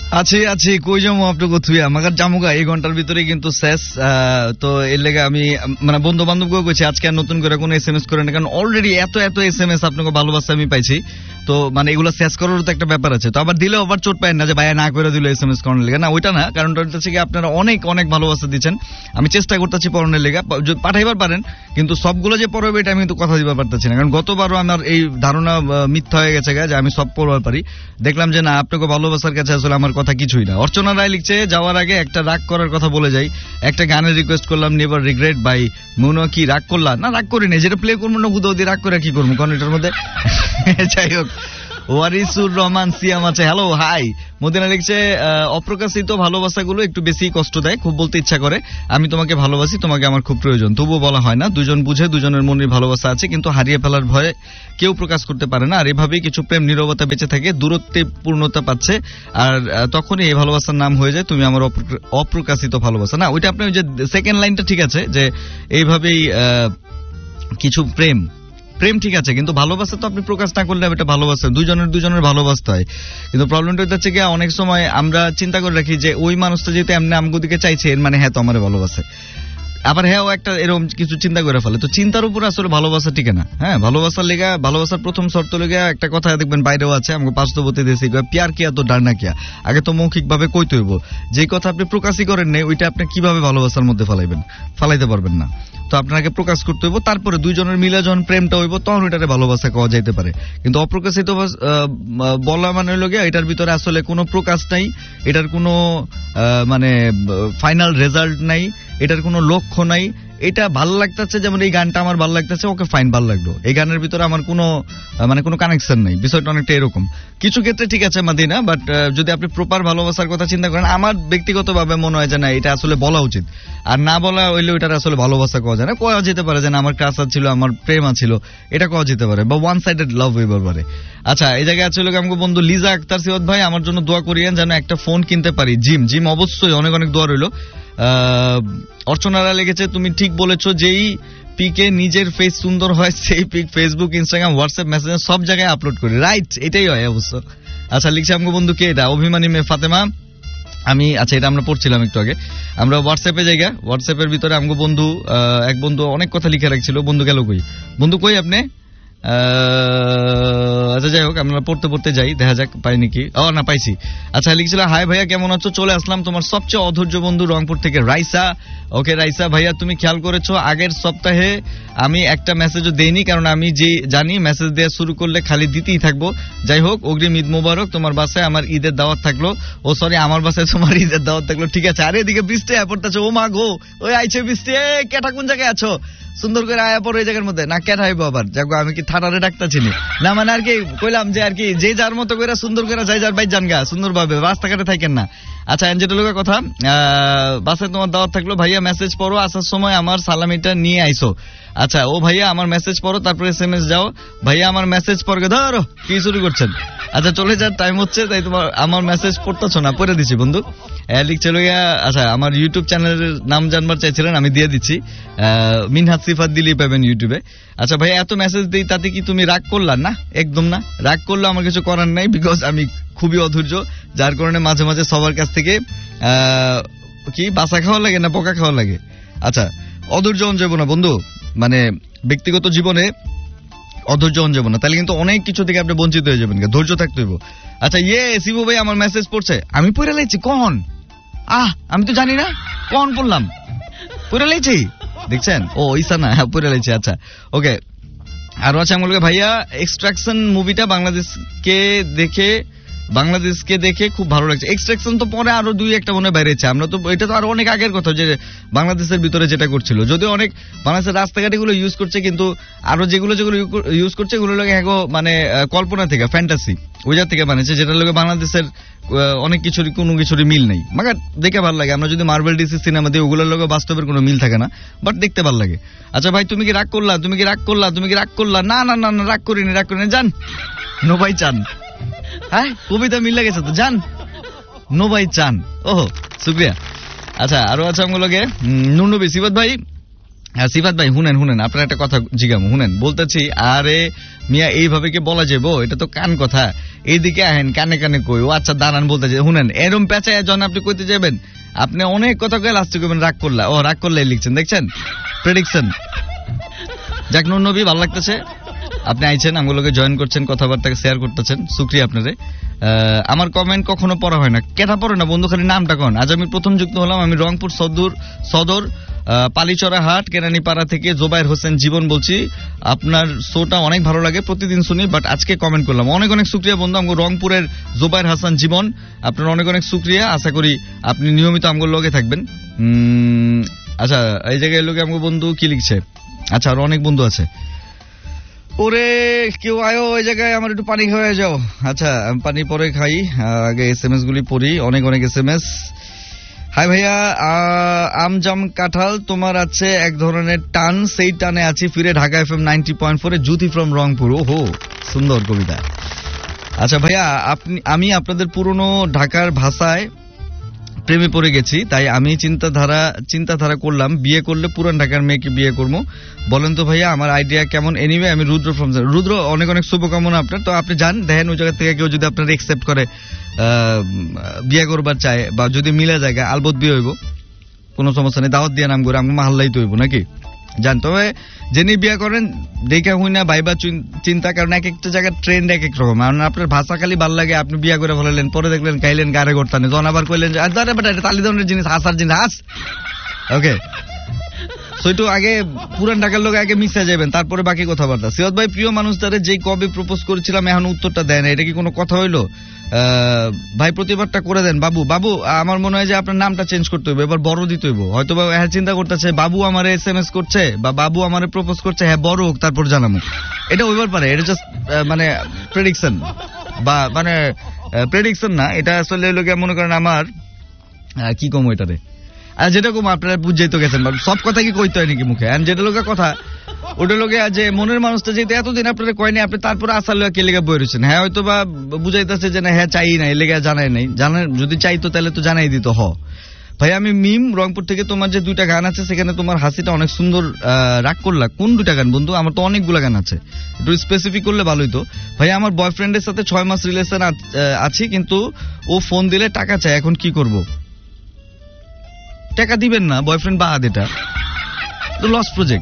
আছি আছি, কই যাবো আপনাকে থুই, আমাকে জামুগা এই ঘন্টার ভিতরে কিন্তু শেষ। তো এর লেগে আমি মানে বন্ধু বান্ধবকেও কইছি আজকে আর নতুন করে কোনো SMS করে না, কারণ অলরেডি এত SMS আপনাকে ভালোবাসা আমি পাইছি। তো মানে এগুলো শেষ করারও তো একটা ব্যাপার আছে। তো আবার দিলে আবার চোট পায় না যে ভাইয়া না করে দিল SMS করানোর লেগে, না ওইটা না, কারণটা হচ্ছে কি আপনারা অনেক অনেক ভালোবাসা দিচ্ছেন। আমি চেষ্টা করতেছি পড়ানোর লেগে, পাঠাইবার পারেন, কিন্তু সবগুলো যে পড়াবে এটা আমি কিন্তু কথা দিবার পারতেছি না, কারণ গতবারও আমার এই ধারণা মিথ্যা হয়ে গেছে যে আমি সব পড়বার পারি। দেখলাম যে না, আপনাকে ভালোবাসার কাছে আসলে আমার কথা কিছুই না। অর্চনা রায় লিখছে, যাওয়ার আগে একটা রাগ করার কথা বলে যাই, একটা গানের রিকোয়েস্ট করলাম, নেভার রিগ্রেট বাই মনো। কি রাগ করলা? না রাগ করি না, যেটা প্লে করবো না বুধ রাগ করে কি করবো, কারণ এটার মধ্যে যাই হোক। ওয়ারিসুর রহমান সিয়াম আছে, হ্যালো হাই। মদিনা লিখছে, অপ্রকাশিত ভালোবাসাগুলো একটু বেশি কষ্ট দেয়, খুব বলতে ইচ্ছা করে আমি তোমাকে ভালোবাসি, তোমাকে আমার খুব প্রয়োজন, তবুও বলা হয় না। দুজন বুঝে দুজনের মনের ভালোবাসা আছে, কিন্তু হারিয়ে ফেলার ভয়ে কেউ প্রকাশ করতে পারে না। আর এভাবেই কিছু প্রেম নীরবতা বেঁচে থাকে, দূরত্বে পূর্ণতা পাচ্ছে, আর তখনই এই ভালোবাসার নাম হয়ে যায় তুমি আমার অপ্রকাশিত ভালোবাসা। না ওইটা আপনি ওই যে সেকেন্ড লাইনটা ঠিক আছে, যে এইভাবেই কিছু প্রেম ঠিক আছে, কিন্তু ভালোবাসা তো আপনি প্রকাশ না করলে এটা ভালোবাসা, দুজনের ভালোবাসতে হয়। কিন্তু প্রবলেমটা হচ্ছে কি, অনেক সময় আমরা চিন্তা করে রাখি যে ওই মানুষটা যেহেতু এমনি আমগো দিকে চাইছে, এর মানে হ্যাঁ তো আমার ভালোবাসে। আবার হ্যাঁ ও একটা এরকম কিছু চিন্তা করে ফেলে, তো চিন্তার উপর আসলে ভালোবাসা টিকে না। হ্যাঁ, ভালোবাসার প্রথম শর্ত লেগে একটা কথা দেখবেন বাইরেও আছে, আমাকে বাস্তবতে দেশে প্যার কিয়া তো ডার না কিয়া, আগে তো মৌখিক ভাবে কইতে হইব। যে কথা আপনি প্রকাশই করেন নাই, ওইটা আপনি কিভাবে ভালোবাসার মধ্যে ফালাইতে পারবেন না। তো আপনাকে প্রকাশ করতে হইব, তারপরে দুইজনের মিলে যখন প্রেমটা হইব তখন ওইটারে ভালোবাসা কওয়া যাইতে পারে। কিন্তু অপ্রকাশিত বলা মানে হইল গিয়া এটার ভিতরে আসলে কোনো প্রকাশ নাই, এটার কোনো মানে ফাইনাল রেজাল্ট নাই, এটার কোনো লক্ষ্য নাই। এটা ভালো লাগতেছে, যেমন এই গানটা আমার ভালো লাগতেছে, ওকে ফাইন ভালো লাগলো, এই গানের ভিতরে আমার কোনো মানে কোনো কানেকশন নাই। বিষয়টা অনেকটা এরকম। কিছু ক্ষেত্রে ঠিক আছে মাদিনা, বাট যদি আপনি প্রপার ভালোবাসার কথা চিন্তা করেন, আমার ব্যক্তিগতভাবে মনে হয় যে না, এটা আসলে বলা উচিত। আর না বলা হইলে ওইটার আসলে ভালোবাসা কওয়া যায় না। কওয়া যেতে পারে যে না, আমার ক্রাশ ছিল, আমার প্রেম ছিল, এটা কওয়া যেতে পারে, বা ওয়ান সাইডেড লাভ হইবার পারে। আচ্ছা, এই জায়গায় আছে লোক আমাকে বন্ধু লিজা আক্তার সিওদ ভাই, আমার জন্য দোয়া করিয়েন যেন একটা ফোন কিনতে পারি। জিম অবশ্যই, অনেক অনেক দোয়া রইল। অর্চনারা লেগেছে, তুমি ঠিক বলেছো, যেই পিকে নিজের ফেস সুন্দর হয় সেই pick Facebook, Instagram, WhatsApp Messenger সব জায়গায় আপলোড করি। রাইট, এটাই হয় অবশ্য। আচ্ছা, লিখছে আমাকে বন্ধু কে এটা? অভিমানী মেয়ে ফাতেমা। আমি আচ্ছা, এটা আমরা পড়ছিলাম একটু আগে। আমরা হোয়াটসঅ্যাপে জায়গা, হোয়াটসঅ্যাপের ভিতরে আমাকে বন্ধু এক বন্ধু অনেক কথা লিখে রাখছিল। বন্ধু গেল কই? বন্ধু কই আপনি? আচ্ছা যাই হোক, আমরা পড়তে যাই, দেখা যাক পাই নাকি। না, পাইছি। আচ্ছা, লিখছিল, হাই ভাইয়া কেমন আছো, চলে আসলাম তোমার সবচেয়ে অধৈর্য বন্ধু রংপুর থেকে রাইসা। ওকে রাইসা ভাইয়া, তুমি খেয়াল করেছো আগের সপ্তাহে আমি একটা মেসেজও দেইনি, কারণ আমি যে জানি মেসেজ দেওয়া শুরু করলে খালি দিতেই থাকবো। যাই হোক, অগ্রিম ঈদ মোবারক। তোমার বাসায় আমার ঈদের দাওয়াত থাকলো। ও সরি, আমার বাসায় তোমার ঈদের দাওয়াত থাকলো। ঠিক আছে। আরে এদিকে বৃষ্টি পড়তেছে, ও মা গো, ওই আইছে বৃষ্টি। কেটা কোন জায়গায় আছো? সুন্দর করে আয়া পড়ো এই জায়গার মধ্যে। না কেট হাইবো আবার, যাবো আমি কি থানারে ডাক্তার চিনি না, মানে আর কি কইলাম যে আর কি যে যার মতো করে সুন্দর করে যাই যার বাইর জান গা, সুন্দর ভাবে রাস্তাঘাটে থাকেন না। আচ্ছা, যেটা লোকের কথা, বাসায় তোমার দাওয়াত থাকলো। ভাইয়া মেসেজ পড়ো, আসার সময় আমার সালামিটা নিয়ে আইসো। আচ্ছা, ও ভাইয়া আমার মেসেজ পড়ো, তারপরে SMS যাও। ভাইয়া আমার মেসেজ পড়বে, ধরো কি শুরু করছেন? আচ্ছা, চলে যাওয়ার টাইম হচ্ছে, তাই তোমার আমার মেসেজ পড়তেছো না, পড়ে দিচ্ছি বন্ধু। লিখছিল গিয়া, আচ্ছা আমার ইউটিউব চ্যানেলের নাম জানবার চাইছিলেন, আমি দিয়ে দিচ্ছি, মিনহাজ সিফাত দিলেই পাবেন ইউটিউবে। আচ্ছা ভাই, এত মেসেজ দিই, তাতে কি তুমি রাগ করলা? না, একদম না, রাগ করলে আমার কিছু করার নাই, বিকজ আমি খুবই অধৈর্য, যার কারণে মাঝে মাঝে সবার কাছ থেকে কি বাসা খাওয়া লাগে না পোকা খাওয়া লাগে। আচ্ছা, অধৈর্য হন যাবো না বন্ধু, মানে ব্যক্তিগত জীবনে অধৈর্য হন যাবো না, তাহলে কিন্তু অনেক কিছু থেকে আপনি বঞ্চিত হয়ে যাবেন, ধৈর্য থাকতে হইব। আচ্ছা, শিবু ভাই আমার মেসেজ পড়ছে, আমি পড়ে লাইছি। কখন? আমি তো জানি না, কখন পড়লাম? পড়ে লাইছি, দেখছেন? ও ইসা না, পড়ে লাইছি। আচ্ছা, ওকে। আরো আছে আমাকে, ভাইয়া এক্সট্রাকশন মুভিটা বাংলাদেশকে দেখে খুব ভালো লাগছে। এক্সট্রাকশন তো পরে আরো 2-1টা মনে বাইরেছে, আমরা তো এটা তো আরো অনেক আগের কথা, যে বাংলাদেশের ভিতরে যেটা করছিল, যদিও অনেক বাংলাদেশের রাস্তাঘাট এগুলো ইউজ করছে, কিন্তু আরো যেগুলো ইউজ করছে এগুলো লাগে মানে কল্পনা থেকে, ফ্যান্টাসি ওইজার থেকে বানিয়েছে, যেটা লোকে বাংলাদেশের অনেক কোনো কিছুরই মিল নেই। মাগার দেখে ভালো লাগে। আমরা যদি মার্বেল ডিসি সিনেমা দিই, ওগুলোর লোক বাস্তবের কোনো মিল থাকে না, বাট দেখতে ভালো লাগে। আচ্ছা ভাই, তুমি কি রাগ করলা? না, রাগ করিনি, জান নো ভাই চান। হ্যাঁ, কবিতা মিলে গেছে তো, জান নো ভাই চান। ওহো, শুক্রিয়া। আচ্ছা, আরো আছে আমগুলোকে নুনবি সিবাত ভাই, হ্যাঁ সিফাত ভাই শুনেন আপনার একটা কথা জিজ্ঞামু শুনেন, বলতেছি আরে মিয়া এইভাবে কি বলা যাবো, এটা তো কান কথা, এইদিকে আহেন কানে কানে কই, ও আচ্ছা দাঁড়ান বলতেছে শুনেন, এরম পেঁচায় যখন আপনি কইতে যাবেন আপনি অনেক কথা কয়ে লাস্টে কইবেন রাগ করলা, ও রাগ করলে লিখছেন দেখছেন প্রেডিকশন। যাক নুর নবী ভালো লাগতেছে আপনি আইছেন আমগুলোকে জয়েন করছেন, কথাবার্তা শেয়ার করতেছেন, শুকরিয়া আপনারে। আমার কমেন্ট কখনো পড়া হয় না, কেটা পড়ে না বন্ধু, খালি নামটা কোন। আজ আমি প্রথম যুক্ত হলাম, আমি রংপুর সদর পালিচরা হাট কেরানীপাড়া থেকে জোবায়ের হোসেন জীবন বলছি। আপনার শোটা অনেক ভালো লাগে, প্রতিদিন শুনি, বাট আজকে কমেন্ট করলাম। অনেক অনেক শুকরিয়া বন্ধু, আমগো রংপুরের জোবায়ের হাসান জীবন, আপনার অনেক অনেক শুকরিয়া। আশা করি আপনি নিয়মিত আমগুলোর লগে থাকবেন। আচ্ছা এই জায়গায় লোকে আমগো বন্ধু কি লিখছে, আচ্ছা আরো অনেক বন্ধু আছে। ওরে কেউ আয়ো ওই জায়গায়, আমার একটু পানি খাওয়া যাও। আচ্ছা আমি পানি পরে খাই, আগে SMS গুলি পড়ি, অনেক অনেক SMS। হাই ভাইয়া, আমজাম কাঁঠাল তোমার আছে এক ধরনের টান, সেই টানে আছি ফিরে ঢাকা FM 90.4 এ, জুতি ফ্রম রংপুর। ওহো সুন্দর কবিতা। আচ্ছা ভাইয়া আমি আপনাদের পুরনো ঢাকার ভাষায় প্রেমে পড়ে গেছি, তাই আমি চিন্তাধারা করলাম বিয়ে করলে পুরান ঢাকার মেয়েকে বিয়ে করবো। বলেন তো ভাইয়া আমার আইডিয়া কেমন? এনিওয়ে আমি রুদ্র ফ্রম রুদ্র, অনেক অনেক শুভকামনা আপনার। তো আপনি যান দেখেন ওই জায়গা থেকে কেউ যদি আপনার একসেপ্ট করে বিয়ে করবার চায় বা যদি মিলে জায়গা আলবত বিয়ে হইব, কোনো সমস্যা নেই, দাওয়াত দিয়ে নাম করে আমি মাহাল্লাই তো হইব নাকি জান। তবে যিনি বিয়ে করেন দেখা হই না ভাইবা চিন্তা, কারণ এক একটা জায়গার ট্রেন্ড এক এক রকম। আপনার ভাষা খালি ভাল লাগে, আপনি বিয়ে করে ফেলালেন, পরে দেখলেন গাইলেন গারে গড়তানে, যখন আবার কইলেন যে আরে বেটা এটা তালি ধরনের জিনিস, হাসার জিনিস হাস। ওকে সেটু আগে পুরান ঢাকার লোক আগে মিশে যাবেন, তারপরে বাকি কথাবার্তা। সিরাত ভাই প্রিয় মানুষটারে যেই কবে প্রপোজ করেছিলাম এখন উত্তরটা দেয় না, এটা কি কোনো কথা হইলো? ভাই প্রতিবাদটা করে দেন। বাবু আমার মনে হয় যে আপনার নামটা চেঞ্জ করতে হবে, এবার বড় দিতে হইব। হয়তো বা হ্যাঁ চিন্তা করতেছে বাবু আমারে SMS করছে বা বাবু আমারে প্রপোজ করছে, হ্যাঁ বড় হোক তারপর জানাবো, এটা হইবার পারে। এটা জাস্ট মানে প্রেডিকশন বা মানে প্রেডিকশন না, এটা আসলে লোকে মনে করেন আমার কি কম ওইটারে, আর যেটা কম আপনারা বুঝাই তো গেছেন, সব কথা কি কইতে হয় নাকি মুখে, যেটা লোকের কথা ওটা লোকে যে মনের মানুষটা যেহেতু এতদিন আপনারা কয়নি, আপনি তারপরে আসার লোক কে লেগে বই রয়েছেন। হ্যাঁ হয়তো বা বুঝাইতেছে যে না হ্যাঁ চাই নাই, লেগে জানাই নাই, জানার যদি চাইতো তাহলে তো জানাই দিত। ভাই আমি মিম রংপুর থেকে, তোমার যে 2টা গান আছে সেখানে তোমার হাসিটা অনেক সুন্দর, রাগ করলা কোন 2টা গান বন্ধু? আমার তো অনেকগুলো গান আছে, একটু স্পেসিফিক করলে ভালোই তো। ভাই আমার বয়ফ্রেন্ডের সাথে 6 মাস রিলেশন আছি, কিন্তু ও ফোন দিলে টাকা চায়, এখন কি করব? টাকা দিবেন না, বয়ফ্রেন্ড বাদ, এটা তো লস প্রজেক্ট।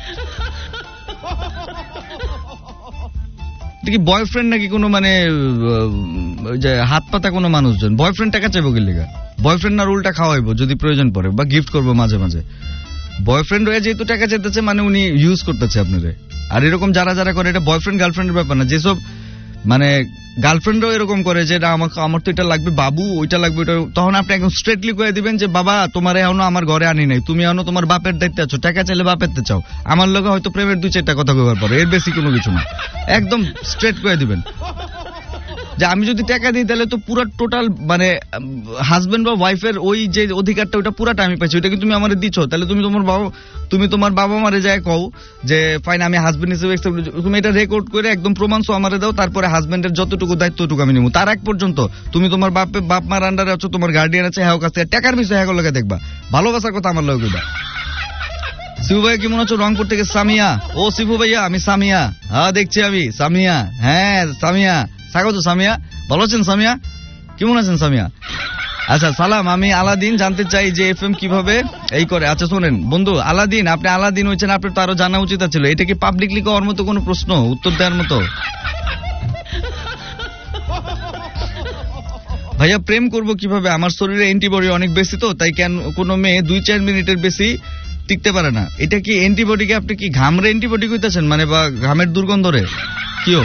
কি বয়ফ্রেন্ড নাকি কোনো মানে যে হাত পাতা কোনো মানুষজন? বয়ফ্রেন্ড টাকা চাইবো কি লেগা? বয়ফ্রেন্ড না রুলটা খাওয়াইবো যদি প্রয়োজন পড়ে, বা গিফট করবো মাঝে মাঝে। বয়ফ্রেন্ড হয়ে যেহেতু টাকা চাইতেছে মানে উনি ইউজ করতেছে আপনারে। আর এরকম যারা করে, এটা বয়ফ্রেন্ড গার্লফ্রেন্ডের ব্যাপার না, যেসব মানে গার্লফ্রেন্ডও এরকম করে যে আমার তো এটা লাগবে বাবু, ওইটা লাগবে ওইটা, তখন আপনি একদম স্ট্রেটলি করে দিবেন যে বাবা তোমার এখনো আমার ঘরে আনি নাই, তুমি এখনো তোমার বাপের দায়িত্বে আছো, টাকা চাইলে বাপেরতে চাও। আমার লোকে হয়তো প্রেমের 2-4টা কথা কইবার পরে, এর বেশি কোনো কিছু না, একদম স্ট্রেট করে দিবেন যে আমি যদি টাকা দিই তাহলে তো পুরো টোটাল মানে হাজবেন্ড বা ওয়াইফের ওই যে অধিকারটা ওটা পুরাটা আমি পাইছি, ওইটা কিন্তু তুমি আমার দিচ্ছ, তাহলে তুমি তোমার বাবা মারে যায় কও যে ফাইন আমি হাজবেন্ড হিসেবে তুমি এটা রেকর্ড করে একদম প্রমাণ সহ আমারে দাও, তারপরে হাজবেন্ডের যতটুকু দায়িত্ব ওটুকু আমি নেবো। তার এক পর্যন্ত তুমি তোমার বাপ মার আন্ডারে আছো, তোমার গার্ডিয়ান আছে, হ্যাঁ কাছে টাকার বিষয় হ্যাঁ লোকে দেখবা, ভালোবাসার কথা আমার লোক কইবা। শিবু ভাইয়া কেমন আছো? রংপুর থেকে সামিয়া। ও শিবু ভাইয়া আমি সামিয়া, হ্যাঁ দেখছি আমি সামিয়া, হ্যাঁ সামিয়া স্বাগত সামিয়া, ভালো আছেন সামিয়া? কেমন আছেন সামিয়া? আচ্ছা সালাম, আমি আলাদিন, জানতে চাই যে FM কিভাবে এই করে। আচ্ছা শোনেন বন্ধু, আলাদিন আপনি আলাদিন হয়েছেন, আপনার তো আরো জানা উচিত ছিল। এটা কি পাবলিকলি করার মতো কোনো প্রশ্ন, উত্তর দেওয়ার মতো? ভাইয়া প্রেম করব কিভাবে? আমার শরীরে অ্যান্টিবডি অনেক বেশি, তো তাই কেন কোনো মেয়ে 2-4 মিনিটের বেশি টিকতে পারে না। এটা কি অ্যান্টিবডিকে আপনি কি ঘামরে অ্যান্টিবডি কইতাছেন মানে, বা ঘামের দুর্গন্ধরে কিও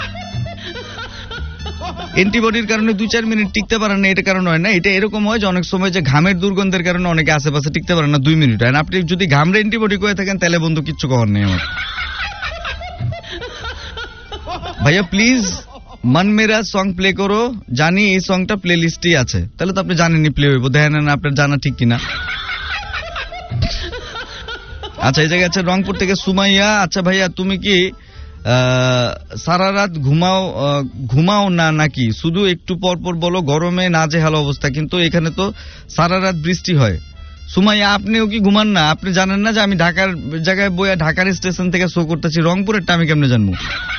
অ্যান্টিবডির কারণে 2-4 মিনিট টিকতে পারেন না? এটা কারণ হয় না, এটা এরকম হয় যে অনেক সময় যে ঘামের দুর্গন্ধের কারণে অনেকে আশেপাশে টিকতে পারেন না 2 মিনিট। আর আপনি যদি ঘামরে অ্যান্টিবডি করে থাকেন তাহলে বন্ধু কিচ্ছু করার নেই আমার। ভাইয়া প্লিজ মন মেরা সং প্লে করো, জানি এই সংটা প্লে লিস্টেই আছে। তাহলে তো আপনি জানেনই প্লে হইব, দেখেন না আপনার জানা ঠিক কিনা। আচ্ছা এই জায়গায় আছে রংপুর থেকে সুমাইয়া। আচ্ছা ভাইয়া তুমি কি সারা রাত ঘুমাও না নাকি? শুধু একটু পর পর বলো, গরমে নাজেহাল অবস্থা, কিন্তু এখানে তো সারা রাত বৃষ্টি হয়, সুমাইয়া আপনিও কি ঘুমান না? আপনি জানেন না যে আমি ঢাকার জায়গায় বইয়া ঢাকার স্টেশন থেকে শো করতেছি, রংপুরেরটা আমি কেমনে জানবো?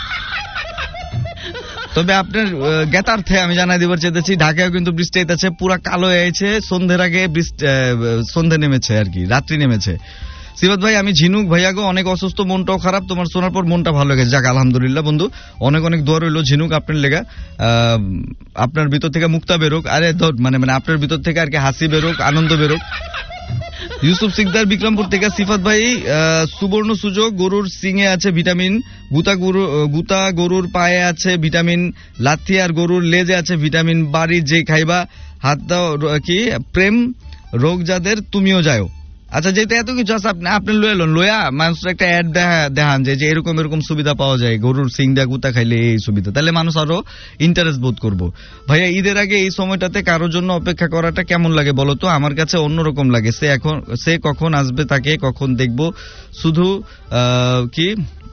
তবে আপনার জ্ঞাতার্থে আমি জানাই দিবার চাইতেছি, ঢাকায় কিন্তু বৃষ্টি হইতেছে, পুরা কালো হয়েছে, সন্ধ্যের আগে সন্ধ্যে নেমেছে আর কি, রাত্রি নেমেছে। সিফাত ভাই আমি ঝিনুক ভাইয়া গো, অনেক অসুস্থ, মনটাও খারাপ, তোমার শোনার পর মনটা ভালো গেছে, যাক আলহামদুলিল্লাহ বন্ধু, অনেক অনেক দোয়া রইল ঝিনুক আপনার লেগা, আপনার ভিতর থেকে মুক্তা বেরোক, আরে মানে আপনার ভিতর থেকে আর কি হাসি বেরোক, আনন্দ বেরোক। ইউসুফ সিকদার বিক্রমপুর থেকে, সিফাত ভাই সুবর্ণ সুযোগ, গরুর সিংয়ে আছে ভিটামিন, গুতা গরুর পায়ে আছে ভিটামিন, লাথি আর গরুর লেজে আছে ভিটামিন, বাড়ি যে খাইবা হাত দাও কি প্রেম রোগ যাদের তুমিও যাও। আচ্ছা যেহেতু এত কিছু আছে আপনি লয়া মানুষের একটা অ্যাড দেখান যে এরকম এরকম সুবিধা পাওয়া যায়, গরুর সিং দা গুতা খাইলে এই সুবিধা, তাহলে মানুষ আরো ইন্টারেস্ট বোধ করবো। ভাইয়া ঈদের আগে এই সময়টাতে কারোর জন্য অপেক্ষা করাটা কেমন লাগে বলো তো? আমার কাছে অন্যরকম লাগে, সে কখন আসবে তাকে কখন দেখবো, শুধু কি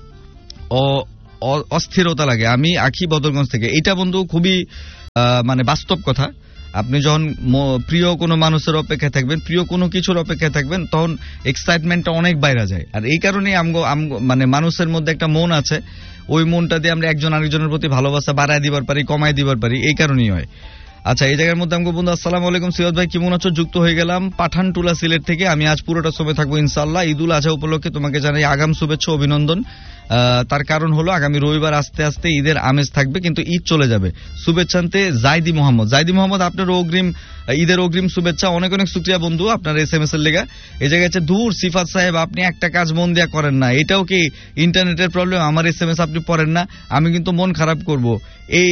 অস্থিরতা লাগে। আমি আখি বদরগঞ্জ থেকে। এটা বন্ধু খুবই মানে বাস্তব কথা। আপনি যখন প্রিয় কোনো মানুষের অপেক্ষায় থাকবেন, প্রিয় কোনো কিছুর অপেক্ষায় থাকবেন, তখন এক্সাইটমেন্টটা অনেক বাইরে যায়। আর এই কারণেই মানে মানুষের মধ্যে একটা মন আছে, ওই মনটা দিয়ে আমরা একজন আরেকজনের প্রতি ভালোবাসা বাড়ায় দিবার পারি, কমায় দিবার পারি, এই কারণেই হয়। আচ্ছা এই জায়গার মধ্যে আমাকে বন্ধু আসসালামু আলাইকুম সিরাজ ভাই কেমন আছো? যুক্ত হয়ে গেলাম পাঠানটুলা সিলেট থেকে। আমি আজ পুরোটা সময় থাকবো ইনশাআল্লাহ। ঈদুল আজহা উপলক্ষে তোমাকে জানাই আগাম শুভেচ্ছা অভিনন্দন। তার কারণ হলো আগামী রবিবার আস্তে আস্তে ঈদের আমেজ থাকবে, কিন্তু ঈদ চলে যাবে। শুভেচ্ছান্তে জাইদি মোহাম্মদ আপনার ঈদের অগ্রিম শুভেচ্ছা। অনেক অনেক শুকরিয়া বন্ধু আপনার SMS এর লেগা। এই জায়গায় আছে দূর সিফাত সাহেব আপনি একটা কাজ মন দিয়া করেন না, এটাও কি ইন্টারনেটের প্রবলেম? আমার SMS আপনি পড়েন না, আমি কিন্তু মন খারাপ করব। এই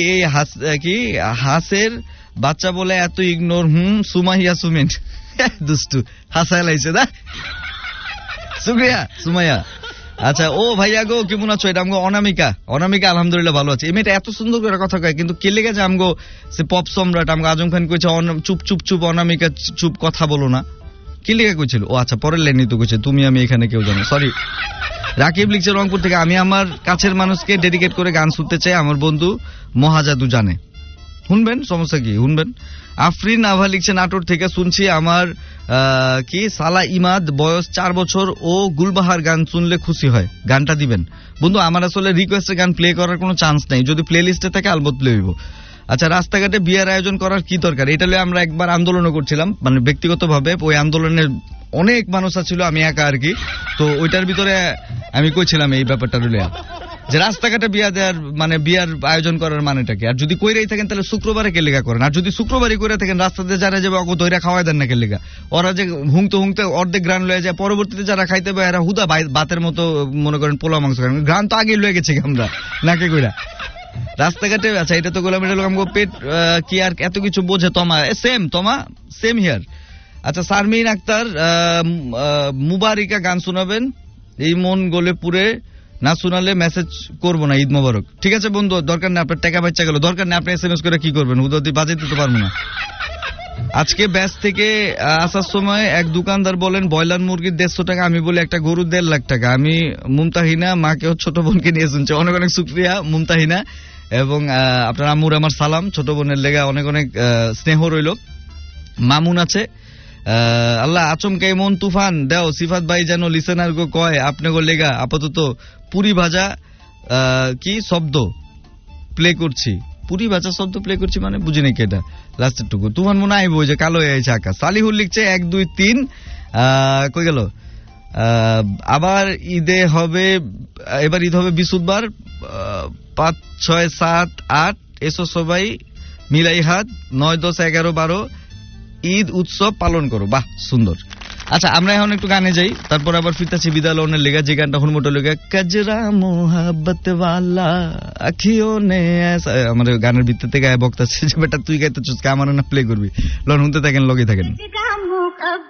হাসের বাচ্চা বলে এত ইগনোর। সুমাইয়া সুমিন দুষ্টু হাসায় লাইছে না, শুকরিয়া সুমাইয়া। আচ্ছা ও ভাইয়া গো কেমন আছো? এটা আমগো অনামিকা আলহামদুলিল্লাহ ভালো আছে। এই মেয়েটা এত সুন্দর করে কথা কয়, কিন্তু কে লেগে যে আমগো সে পপ সম্রাট আমগো আজম খান কইছে চুপ চুপ চুপ অনামিকা চুপ কথা বলো না, কি লেগে কইছিল? ও আচ্ছা পরের লাইনই তো কইছে তুমি আমি এখানে কেউ জানো, সরি। রাকিব লিখছে রংপুর থেকে, আমি আমার কাছের মানুষকে ডেডিকেট করে গান শুনতে চাই, আমার বন্ধু মহাজাদু জানে। শুনবেন, সমস্যা কি, শুনবেন। আফরিন আভা লিখছে নাটোর থেকে, শুনছি আমার কি সালা ইমাদ বয়স 4 বছর, ও গুলবাহার গান শুনলে খুশি হয়, গানটা দিবেন বন্ধু। আমার আসলে রিকোয়েস্টের গান প্লে করার কোনো চান্স নাই, যদি প্লে লিস্টে থাকে আলবত প্লে হইব। আচ্ছা রাস্তাঘাটে বিয়ার আয়োজন করার কি দরকার? এটা নিয়ে আমরা একবার আন্দোলনও করছিলাম, মানে ব্যক্তিগতভাবে ওই আন্দোলনের অনেক মানুষ ছিল, আমি একা আর কি। তো ওইটার ভিতরে আমি কইছিলাম এই ব্যাপারটা রইলে যে রাস্তাঘাটে বিয়ার আয়োজন করার মানেটা কি? আর যদি কইরাই থাকেন তাহলে শুক্রবারে কে লেগা করেন? আর যদি শুক্রবারই করে থাকেন রাস্তাতে যারা যাবে অগো দইরা খাওয়াই দেন না কে লেগা? ওরা যে হুংতে অর্ধেক গ্রান লয়ে যায়, পরবর্তীতে যারা খাইতে পারে এরা হুদা বাতের মতো মনে করেন পোলা মাংস খান, গ্রান তো আগে লয়ে গেছে আমরা নাকে কইরা রাস্তাঘাটে। আচ্ছা এটা তো গোলাম পেট কি আর এত কিছু বোঝে তমা সেম হিয়ার। আচ্ছা শারমিন আক্তার মুবারিকা গান শোনাবেন, এই মন গলে পুরে না শোনালে মেসেজ করবো না, ঈদ মোবারক। ঠিক আছে বন্ধু, দরকার নেই আপনার টাকা বাচ্চা গেল, দরকার নেই আপনি SMS করে কি করবেন, হুদা বাজেতে তো পারবো না। আজকে ব্যাস থেকে আসার সময় এক দোকানদার বলেন ব্রয়লার মুরগির 150 টাকা, আমি বলি একটা গরুর 1.5 লাখ টাকা। আমি মুমতাহিনা মাকে ছোট বোনকে নিয়ে শুনছি। অনেক অনেক শুকরিয়া মুমতাহিনা, এবং আপনার আম্মুর আমার সালাম, ছোট বোনের লেগা অনেক অনেক স্নেহ রইল। মামুন আছে আল্লাহ আচমকাই মন তুফান দেও সিফাত ভাই যেন লিসেনার গো কয় আপনি গো লেগা আপাতত পুরি ভাজা কি শব্দ প্লে করছি, পুরি ভাজা শব্দ প্লে করছি মানে বুঝি নাকি এটা লাস্টের টুকু। তুফান মনে আইব যে কালো হয়েছে আকাশ। সালিহুল লিখছে 1 2 3 কই গেল। আবার ঈদে হবে, এবার ঈদ হবে বৃহস্পতিবার 5 6 7 8 এসো সবাই মিলাই হাত 9 10 11 12 ঈদ উৎসব পালন করো। বাহ সুন্দর। আচ্ছা আমরা এখন একটু গানে যাই, তারপর আবার ফিরতেছি বিদায় লনের লেগা, যে গানটা হুনমোটো লেগা কজরা মোহাব্বত ওয়ালা আখিও নে। আমার গানের ভিতর থেকে গায়ে বক্তাছে যে বেটা তুই গাইতে চুস আমার না প্লে করবি, লন শুনতে থাকেন লগে থাকেন।